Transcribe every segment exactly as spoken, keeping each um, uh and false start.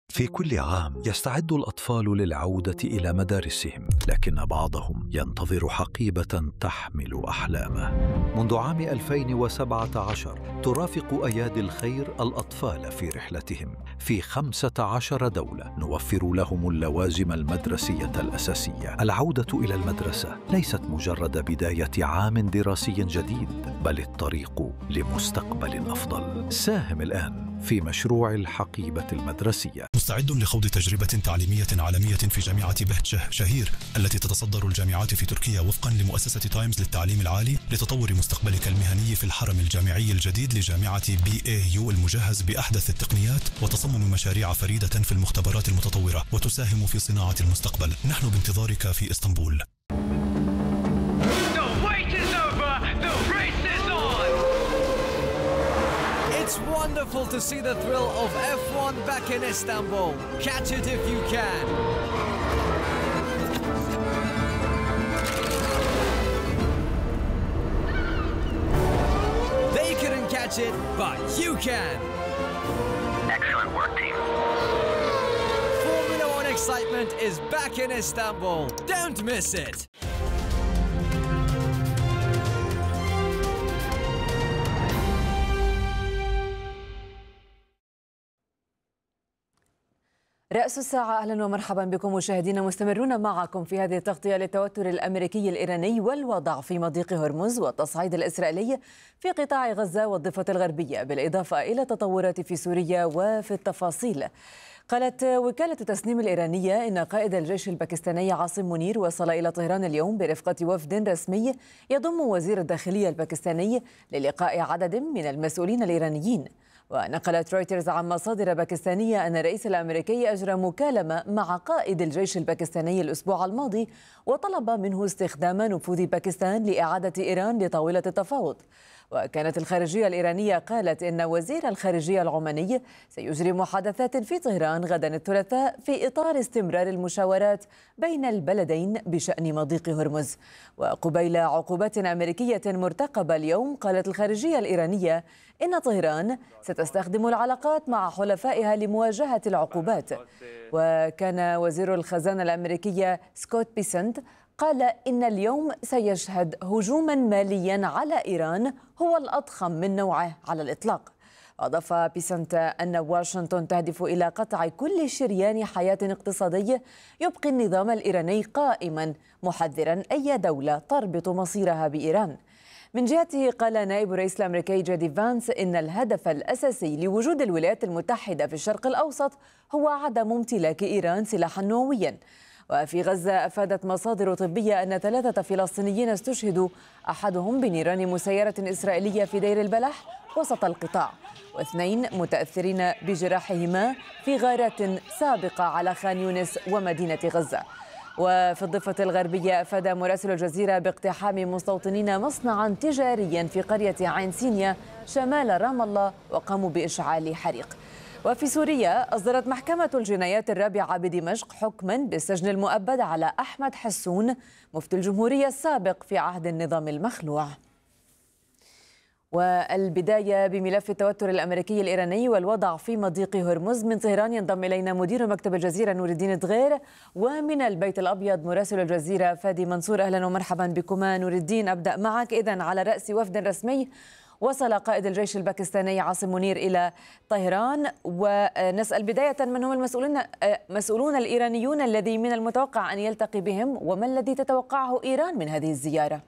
في كل عام يستعد الأطفال للعودة إلى مدارسهم، لكن بعضهم ينتظر حقيبة تحمل أحلامه. منذ عام ألفين وسبعة عشر ترافق أيادي الخير الأطفال في رحلتهم في خمسة عشر دولة، نوفر لهم اللوازم المدرسية الأساسية. العودة إلى المدرسة ليست مجرد بداية عام دراسي جديد، بل الطريق لمستقبل أفضل. ساهم الآن في مشروع الحقيبة المدرسية. مستعد لخوض تجربة تعليمية عالمية في جامعة بهجة شهير التي تتصدر الجامعات في تركيا وفقا لمؤسسة تايمز للتعليم العالي، لتطور مستقبلك المهني في الحرم الجامعي الجديد لجامعة بي اي يو المجهز بأحدث التقنيات وتصمم مشاريع فريدة في المختبرات المتطورة وتساهم في صناعة المستقبل. نحن بانتظارك في اسطنبول. It's wonderful to see the thrill of F one back in Istanbul. Catch it if you can. They couldn't catch it, but you can. Excellent work, team. Formula One excitement is back in Istanbul. Don't miss it. رأس الساعة، أهلا ومرحبا بكم مشاهدينا، مستمرون معكم في هذه التغطية للتوتر الأمريكي الإيراني والوضع في مضيق هرمز والتصعيد الإسرائيلي في قطاع غزة والضفة الغربية، بالإضافة إلى تطورات في سوريا. وفي التفاصيل، قالت وكالة تسنيم الإيرانية إن قائد الجيش الباكستاني عاصم منير وصل إلى طهران اليوم برفقة وفد رسمي يضم وزير الداخلية الباكستاني للقاء عدد من المسؤولين الإيرانيين. ونقلت رويترز عن مصادر باكستانية أن الرئيس الأمريكي أجرى مكالمة مع قائد الجيش الباكستاني الأسبوع الماضي وطلب منه استخدام نفوذ باكستان لإعادة إيران لطاولة التفاوض. وكانت الخارجية الإيرانية قالت إن وزير الخارجية العماني سيجري محادثات في طهران غدا الثلاثاء في إطار استمرار المشاورات بين البلدين بشأن مضيق هرمز. وقبيل عقوبات أمريكية مرتقبة اليوم، قالت الخارجية الإيرانية إن طهران ستستخدم العلاقات مع حلفائها لمواجهة العقوبات. وكان وزير الخزانة الأمريكية سكوت بيسنت قال إن اليوم سيشهد هجوما ماليا على إيران هو الأضخم من نوعه على الإطلاق. أضاف بيسنت أن واشنطن تهدف إلى قطع كل شريان حياة اقتصادي يبقي النظام الإيراني قائما، محذرا أي دولة تربط مصيرها بإيران. من جهته، قال نائب الرئيس الأمريكي جي دي فانس إن الهدف الأساسي لوجود الولايات المتحدة في الشرق الأوسط هو عدم امتلاك إيران سلاحا نوويا. وفي غزة، أفادت مصادر طبية أن ثلاثة فلسطينيين استشهدوا، أحدهم بنيران مسيرة إسرائيلية في دير البلح وسط القطاع، واثنين متأثرين بجراحهما في غارات سابقة على خان يونس ومدينة غزة. وفي الضفة الغربية، أفاد مراسل الجزيرة باقتحام مستوطنين مصنعا تجاريا في قرية عين سينيا شمال رام الله وقاموا بإشعال حريق. وفي سوريا، أصدرت محكمة الجنايات الرابعة بدمشق حكما بالسجن المؤبد على أحمد حسون مفتي الجمهورية السابق في عهد النظام المخلوع. والبداية بملف التوتر الأمريكي الإيراني والوضع في مضيق هرمز. من طهران ينضم إلينا مدير مكتب الجزيرة نور الدين دغير، ومن البيت الأبيض مراسل الجزيرة فادي منصور. أهلا ومرحبا بكما نور الدين. أبدأ معك. إذن على رأس وفد رسمي وصل قائد الجيش الباكستاني عاصم منير إلى طهران، ونسأل بداية من هم المسؤولون مسؤولون الإيرانيون الذي من المتوقع أن يلتقي بهم، وما الذي تتوقعه إيران من هذه الزيارة؟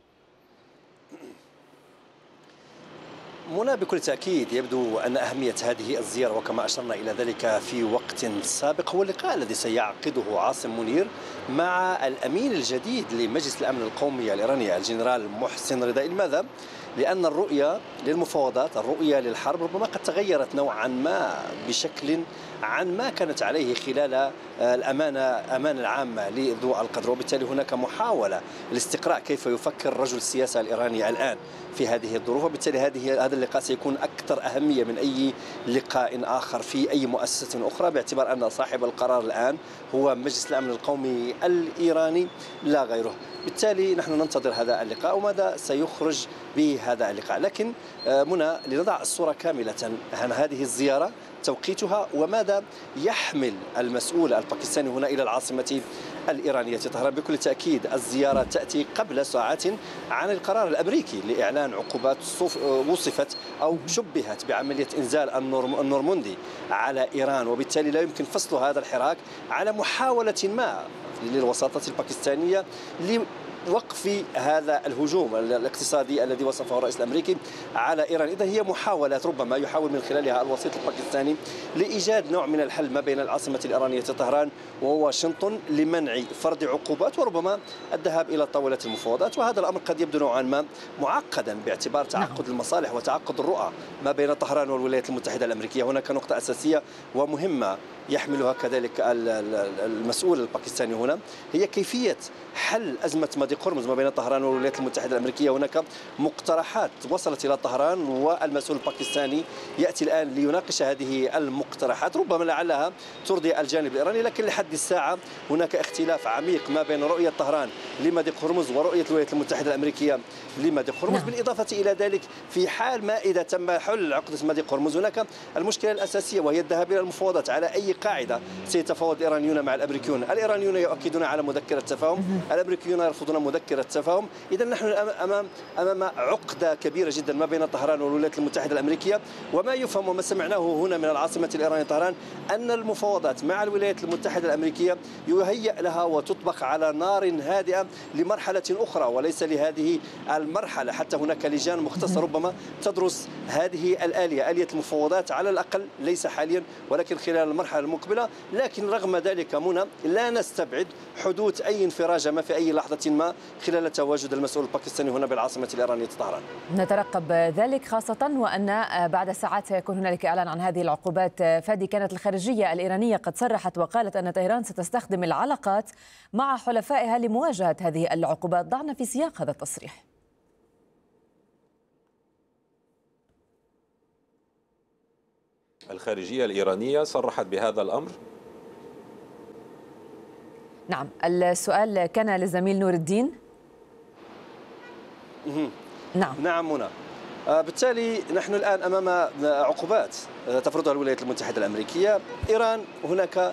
منى، بكل تأكيد يبدو أن أهمية هذه الزيارة وكما أشرنا إلى ذلك في وقت سابق هو اللقاء الذي سيعقده عاصم منير مع الأمين الجديد لمجلس الأمن القومي الإيراني الجنرال محسن رضائي. لماذا؟ لأن الرؤية للمفاوضات، الرؤية للحرب ربما قد تغيرت نوعا ما بشكل عن ما كانت عليه خلال الأمانة أمانة العامة لذو القدر، وبالتالي هناك محاولة لاستقراء كيف يفكر رجل السياسة الإيراني الآن في هذه الظروف، وبالتالي هذه هذا اللقاء سيكون أكثر أهمية من أي لقاء آخر في أي مؤسسة أخرى، باعتبار أن صاحب القرار الآن هو مجلس الأمن القومي الإيراني لا غيره. بالتالي نحن ننتظر هذا اللقاء وماذا سيخرج بهذا اللقاء. لكن منى لنضع الصورة كاملة عن هذه الزيارة، توقيتها وماذا يحمل المسؤول الباكستاني هنا إلى العاصمة الإيرانية طهران. بكل تأكيد الزيارة تأتي قبل ساعات عن القرار الأمريكي لإعلان عقوبات وصفت أو شبهت بعملية إنزال النورموندي على إيران، وبالتالي لا يمكن فصل هذا الحراك على محاولة ما للوساطة الباكستانية وقف هذا الهجوم الاقتصادي الذي وصفه الرئيس الأمريكي على إيران. إذا هي محاولات ربما يحاول من خلالها الوسيط الباكستاني لإيجاد نوع من الحل ما بين العاصمة الإيرانية طهران وواشنطن لمنع فرض عقوبات وربما الذهاب إلى طاولة المفاوضات. وهذا الأمر قد يبدو نوعا ما معقدا باعتبار تعقد المصالح وتعقد الرؤى ما بين طهران والولايات المتحدة الأمريكية. هناك نقطة أساسية ومهمة يحملها كذلك المسؤول الباكستاني هنا، هي كيفية حل أزمة مضيق هرمز ما بين طهران والولايات المتحدة الأمريكية. هناك مقترحات وصلت إلى طهران والمسؤول الباكستاني يأتي الآن ليناقش هذه المقترحات، ربما لعلها ترضي الجانب الإيراني، لكن لحد الساعة هناك اختلاف عميق ما بين رؤية طهران لمضيق هرمز ورؤية الولايات المتحدة الأمريكية لمضيق هرمز. نعم. بالإضافة إلى ذلك في حال ما إذا تم حل عقدة مضيق هرمز هناك المشكلة الأساسية وهي الذهاب إلى المفاوضات. على أي قاعدة سيتفاوض الإيرانيون مع الأمريكيون؟ الإيرانيون يؤكدون على مذكرة تفاهم، الأمريكيون يرفضون مذكرة تفاهم. إذا نحن أمام أمام عقدة كبيرة جدا ما بين طهران والولايات المتحدة الأمريكية. وما يفهم وما سمعناه هنا من العاصمة الإيرانية طهران أن المفاوضات مع الولايات المتحدة الأمريكية يهيأ لها وتطبخ على نار هادئة لمرحلة أخرى وليس لهذه المرحلة. حتى هناك لجان مختصة ربما تدرس هذه الآلية، آلية المفاوضات على الأقل ليس حاليا ولكن خلال المرحلة المقبلة. لكن رغم ذلك منى لا نستبعد حدوث أي انفراجة ما في أي لحظة ما خلال تواجد المسؤول الباكستاني هنا بالعاصمة الإيرانية طهران. نترقب ذلك خاصة وأن بعد ساعات سيكون هنالك إعلان عن هذه العقوبات. فادي، كانت الخارجية الإيرانية قد صرحت وقالت أن طهران ستستخدم العلاقات مع حلفائها لمواجهة هذه العقوبات. ضعنا في سياق هذا التصريح. الخارجية الإيرانية صرحت بهذا الأمر. نعم، السؤال كان للزميل نور الدين. نعم نعم منى. بالتالي نحن الآن أمام عقوبات تفرضها الولايات المتحدة الأمريكية. إيران هناك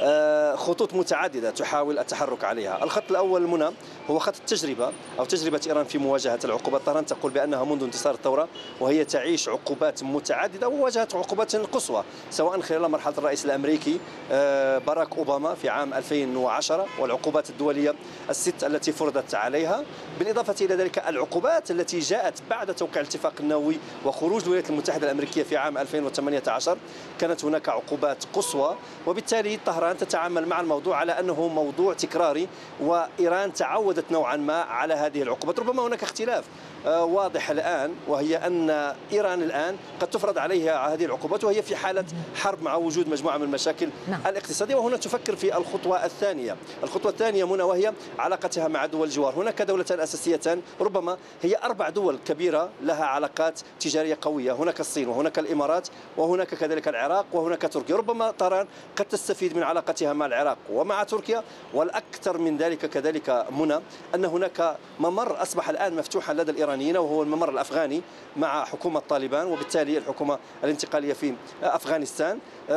خطوط متعددة تحاول التحرك عليها. الخط الأول منى هو خط التجربة أو تجربة إيران في مواجهة العقوبات. طهران تقول بأنها منذ انتصار الثورة وهي تعيش عقوبات متعددة وواجهت عقوبات قصوى سواء خلال مرحلة الرئيس الأمريكي باراك أوباما في عام ألفين وعشرة والعقوبات الدولية الست التي فرضت عليها، بالإضافة إلى ذلك العقوبات التي جاءت بعد توقيع الاتفاق النووي وخروج الولايات المتحدة الأمريكية في عام ألفين وثمانية عشر. كانت هناك عقوبات قصوى، وبالتالي طهران تتعامل مع الموضوع على أنه موضوع تكراري وإيران تعودت نوعا ما على هذه العقوبات. ربما هناك اختلاف واضح الآن وهي أن إيران الآن قد تفرض عليها هذه العقوبات وهي في حالة حرب مع وجود مجموعة من المشاكل نعم. الاقتصادية. وهنا تفكر في الخطوة الثانية. الخطوة الثانية منى وهي علاقتها مع دول الجوار. هناك دولتان أساسيتان ربما هي أربع دول كبيرة لها علاقات تجارية قوية. هناك الصين وهناك الإمارات وهناك كذلك العراق وهناك تركيا. ربما طهران قد تستفيد من علاقتها مع العراق ومع تركيا. والأكثر من ذلك كذلك منى أن هناك ممر أصبح الآن مفتوحا لدى الإيرانيين وهو الممر الأفغاني مع حكومة طالبان وبالتالي الحكومة الانتقالية في أفغانستان.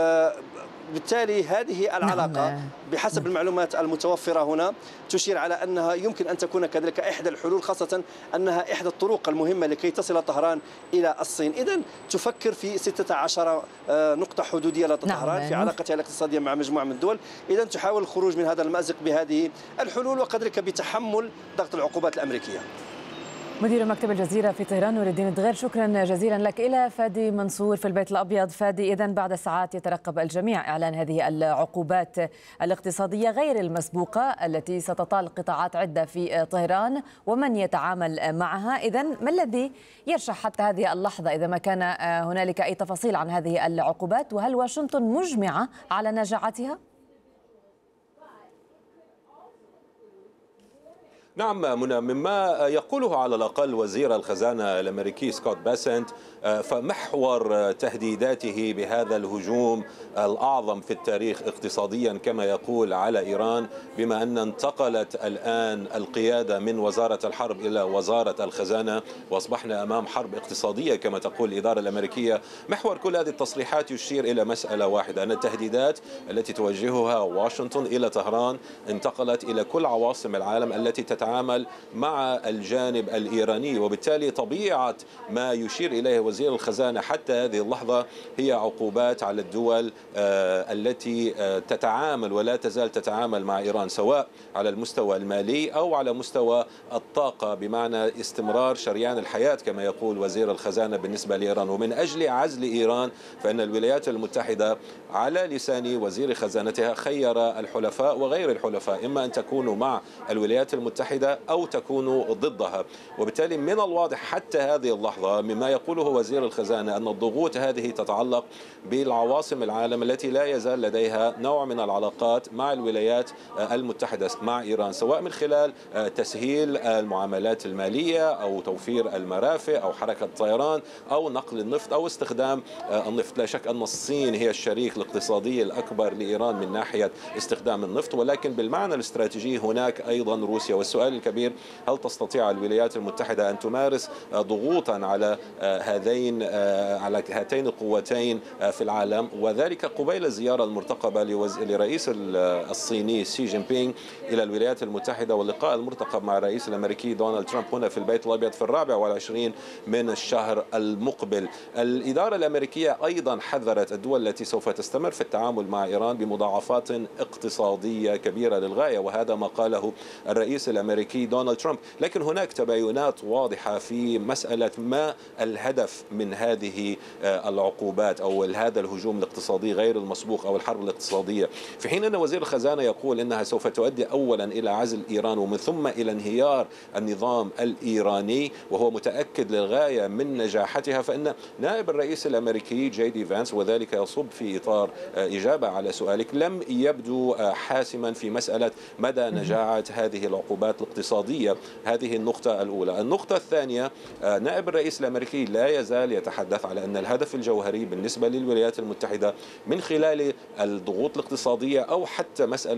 بالتالي هذه العلاقة بحسب المعلومات المتوفرة هنا تشير على أنها يمكن أن تكون كذلك إحدى الحلول، خاصة أنها إحدى الطرق المهمة لكي تصل طهران إلى الصين. إذن تفكر في ستة عشر نقطة حدودية لدى طهران في علاقتها الاقتصادية مع مجموعة من الدول. إذن تحاول الخروج من هذا المأزق بهذه الحلول وكذلك بتحمل ضغط العقوبات الأمريكية. مدير مكتب الجزيرة في طهران نور الدين الدغير، شكرا جزيلا لك. إلى فادي منصور في البيت الأبيض. فادي، إذن بعد ساعات يترقب الجميع إعلان هذه العقوبات الاقتصادية غير المسبوقة التي ستطال قطاعات عدة في طهران ومن يتعامل معها. إذن ما الذي يرشح حتى هذه اللحظة إذا ما كان هنالك أي تفاصيل عن هذه العقوبات، وهل واشنطن مجمعة على نجاعتها؟ نعم منى، مما يقوله على الأقل وزير الخزانة الأمريكي سكوت باسنت، فمحور تهديداته بهذا الهجوم الأعظم في التاريخ اقتصاديا كما يقول على إيران، بما أن انتقلت الآن القيادة من وزارة الحرب إلى وزارة الخزانة وأصبحنا أمام حرب اقتصادية كما تقول الإدارة الأمريكية. محور كل هذه التصريحات يشير إلى مسألة واحدة، أن التهديدات التي توجهها واشنطن إلى طهران انتقلت إلى كل عواصم العالم التي تتعامل مع الجانب الإيراني، وبالتالي طبيعة ما يشير إليه وزير الخزانة حتى هذه اللحظة هي عقوبات على الدول التي تتعامل ولا تزال تتعامل مع إيران، سواء على المستوى المالي أو على مستوى الطاقة، بمعنى استمرار شريان الحياة كما يقول وزير الخزانة بالنسبة لإيران. ومن أجل عزل إيران فإن الولايات المتحدة على لسان وزير خزانتها خير الحلفاء وغير الحلفاء، إما أن تكونوا مع الولايات المتحدة أو تكونوا ضدها. وبالتالي من الواضح حتى هذه اللحظة مما يقوله وزير الخزانة أن الضغوط هذه تتعلق بالعواصم العالم التي لا يزال لديها نوع من العلاقات مع الولايات المتحدة مع إيران، سواء من خلال تسهيل المعاملات المالية أو توفير المرافق أو حركة الطيران أو نقل النفط أو استخدام النفط. لا شك أن الصين هي الشريك الاقتصادي الأكبر لإيران من ناحية استخدام النفط، ولكن بالمعنى الاستراتيجي هناك أيضا روسيا. والسؤال الكبير، هل تستطيع الولايات المتحدة أن تمارس ضغوطا على هذين على هاتين القوتين في العالم، وذلك قبيل الزيارة المرتقبة لرئيس الصيني سي جين بينغ إلى الولايات المتحدة واللقاء المرتقب مع الرئيس الأمريكي دونالد ترامب هنا في البيت الأبيض في الرابع والعشرين من الشهر المقبل. الإدارة الأمريكية أيضا حذرت الدول التي سوف تستمر في التعامل مع إيران بمضاعفات اقتصادية كبيرة للغاية، وهذا ما قاله الرئيس الأمريكي دونالد ترامب. لكن هناك تباينات واضحة في مسألة ما الهدف من هذه العقوبات أو هذا الهجوم الاقتصادي غير المسبوق أو الحرب الاقتصادية، في حين أن وزير الخزانة يقول إنها سوف تؤدي أولا إلى عزل إيران ومن ثم إلى انهيار النظام الإيراني، وهو متأكد للغاية من نجاحتها. فإن نائب الرئيس الأمريكي جي دي فانس، وذلك يصب في إطار إجابة على سؤالك، لم يبدو حاسما في مسألة مدى نجاعة هذه العقوبات الاقتصادية. هذه النقطة الأولى. النقطة الثانية، نائب الرئيس الأمريكي لا يزال يتحدث على أن الهدف الجوهري بالنسبة للولايات المتحدة من خلال الضغوط الاقتصادية أو حتى مسألة